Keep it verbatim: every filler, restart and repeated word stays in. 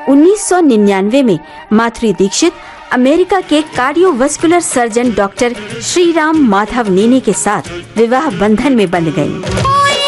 उन्नीस सौ निन्यानवे में माधुरी दीक्षित अमेरिका के cardiovascular surgeon doctor Shriram Madhav नेने के साथ विवाह बंधन में बंध गईं।